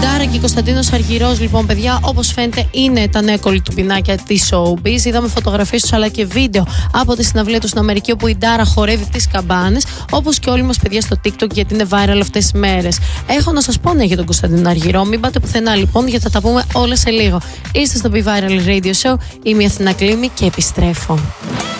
Ντάρα και Κωνσταντίνος Αργυρός, λοιπόν, παιδιά, όπως φαίνεται, είναι τα νέα κολλητουπινάκια της showbiz. Είδαμε φωτογραφίες τους αλλά και βίντεο από τη συναυλία του στην Αμερική, όπου η Ντάρα χορεύει τις καμπάνες, όπως και όλοι μας, παιδιά, στο TikTok, γιατί είναι viral αυτές τις μέρες. Έχω να σας πω για τον Κωνσταντίνο Αργυρό. Μην πάτε πουθενά, λοιπόν, γιατί θα τα πούμε όλα σε λίγο. Είστε στο Be Viral Radio Show. Είμαι η Αθηνά Κλίμη και επιστρέφω.